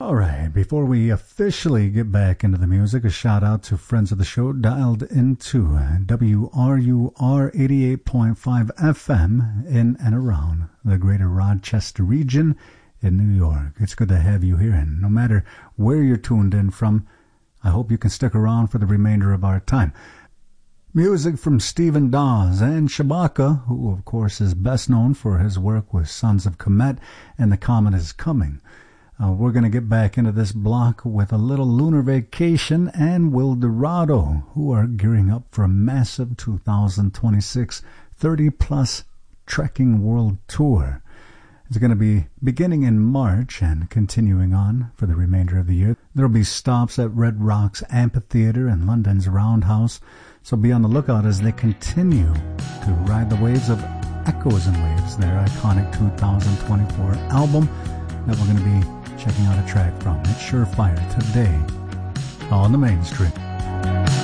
All right, before we officially get back into the music, a shout out to friends of the show dialed into WRUR 88.5 FM in and around the greater Rochester region in New York. It's good to have you here, and no matter where you're tuned in from, I hope you can stick around for the remainder of our time. Music from Stephen Dawes and Shabaka, who of course is best known for his work with Sons of Kemet and The Comet Is Coming. We're going to get back into this block with a little Lunar Vacation and Will Dorado, who are gearing up for a massive 2026 30-plus trekking world tour. It's going to be beginning in March and continuing on for the remainder of the year. There will be stops at Red Rocks Amphitheatre and London's Roundhouse, so be on the lookout as they continue to ride the waves of Echoes and Waves, their iconic 2024 album that we're going to be checking out a track from. It's Surefire today on the Mainstream.